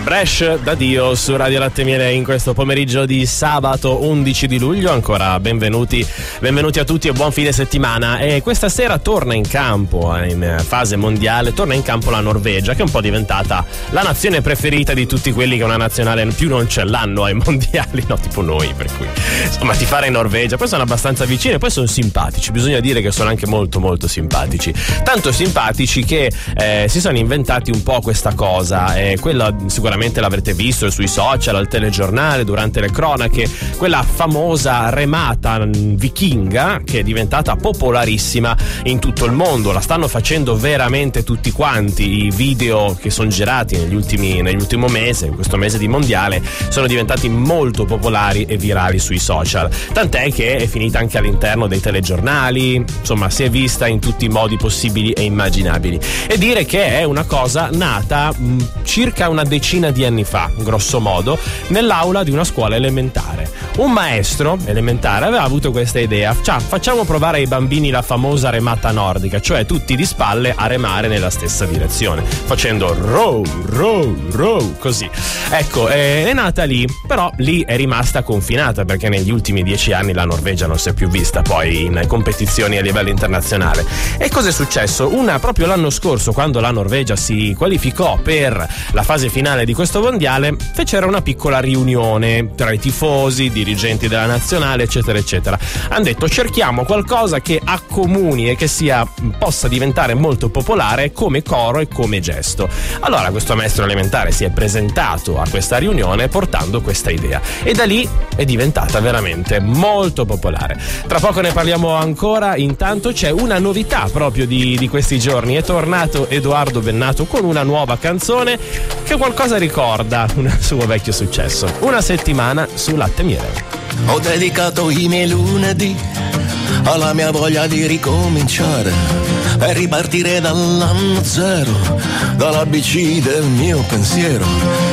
Bresh da Dio su Radio Latte e Miele in questo pomeriggio di sabato 11 di luglio. Ancora benvenuti a tutti e buon fine settimana. E questa sera torna in campo, in fase mondiale, torna in campo la Norvegia, che è un po' diventata la nazione preferita di tutti quelli che una nazionale più non ce l'hanno ai mondiali, no, tipo noi, per cui insomma ti fare in Norvegia. Poi sono abbastanza vicini e poi sono simpatici, bisogna dire che sono anche molto molto simpatici, tanto simpatici che si sono inventati un po' questa cosa, quella sicuramente l'avrete visto sui social, al telegiornale, durante le cronache, quella famosa remata vichinga che è diventata popolarissima in tutto il mondo. La stanno facendo veramente tutti quanti. I video che sono girati nell'ultimo mese, in questo mese di mondiale, sono diventati molto popolari e virali sui social, tant'è che è finita anche all'interno dei telegiornali, insomma si è vista in tutti i modi possibili e immaginabili. E dire che è una cosa nata circa una decina di anni fa, grosso modo, nell'aula di una scuola elementare. Un maestro elementare aveva avuto questa idea: facciamo provare ai bambini la famosa remata nordica, cioè tutti di spalle a remare nella stessa direzione, facendo row, row, row, così. Ecco, è nata lì, però lì è rimasta confinata, perché negli ultimi 10 anni la Norvegia non si è più vista poi in competizioni a livello internazionale. E cosa è successo? Proprio l'anno scorso, quando la Norvegia si qualificò per la fase finale di questo mondiale, fecero una piccola riunione tra i tifosi, dirigenti della nazionale, eccetera eccetera. Hanno detto: cerchiamo qualcosa che accomuni e che possa diventare molto popolare come coro e come gesto. Allora questo maestro elementare si è presentato a questa riunione portando questa idea e da lì è diventata veramente molto popolare. Tra poco ne parliamo ancora, intanto c'è una novità proprio di questi giorni. È tornato Edoardo Bennato con una nuova canzone che qualcosa ricorda un suo vecchio successo. Una settimana su Latte e Miele. Ho dedicato i miei lunedì alla mia voglia di ricominciare e ripartire dall'anno zero, dall'ABC del mio pensiero.